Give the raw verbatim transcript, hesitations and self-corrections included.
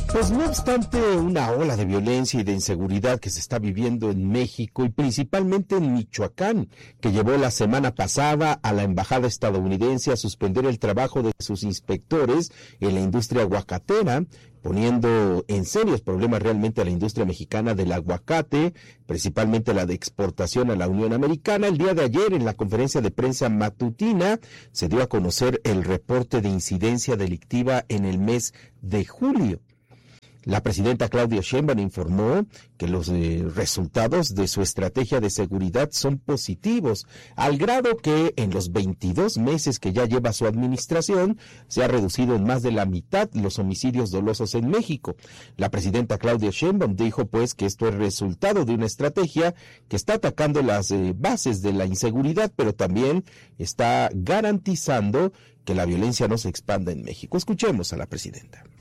Pues no obstante una ola de violencia y de inseguridad que se está viviendo en México y principalmente en Michoacán, que llevó la semana pasada a la embajada estadounidense a suspender el trabajo de sus inspectores en la industria aguacatera, poniendo en serios problemas realmente a la industria mexicana del aguacate, principalmente la de exportación a la Unión Americana. El día de ayer, en la conferencia de prensa matutina, se dio a conocer el reporte de incidencia delictiva en el mes de julio. La presidenta Claudia Sheinbaum informó que los eh, resultados de su estrategia de seguridad son positivos, al grado que en los veintidós meses que ya lleva su administración se ha reducido en más de la mitad los homicidios dolosos en México. La presidenta Claudia Sheinbaum dijo pues que esto es resultado de una estrategia que está atacando las eh, bases de la inseguridad, pero también está garantizando que la violencia no se expanda en México. Escuchemos a la presidenta.